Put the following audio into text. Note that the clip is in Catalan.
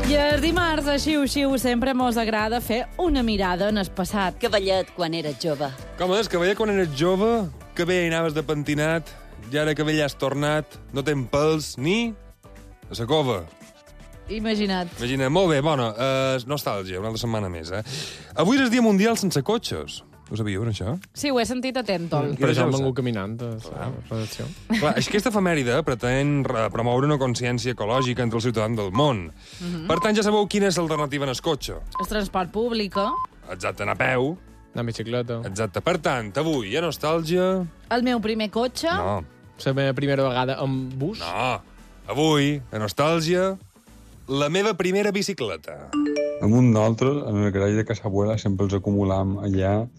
I els dimarts, a Xiu-Xiu, sempre mos agrada fer una mirada en el passat. Que ballet quan eres jove. Com és que veia quan eres jove, que bé hi anaves de pentinat, i ara que bé ja has tornat, no tens pèls ni a la cova. Imagina't. Imagina, molt bé, bona, nostàlgia, una altra setmana més, Avui és el Dia Mundial sense cotxes. Ho sabíeu, això? Sí, ho he sentit atentol. Per això Ja ho hem vengut sap. caminant a la redacció. Clar, aquesta efemèride pretén promoure una consciència ecològica entre els ciutadans del món. Per tant, ja sabeu quina és l'alternativa en el cotxe. El transport públic, Exacte, anar a peu. Anar amb bicicleta. Exacte. Per tant, avui hi ha nostàlgia... el meu primer cotxe. No, La meva primera vegada amb bus. no. Avui, a nostàlgia, la meva primera bicicleta. Damunt d'altres, en el garall de casa abuela sempre els acumulam allà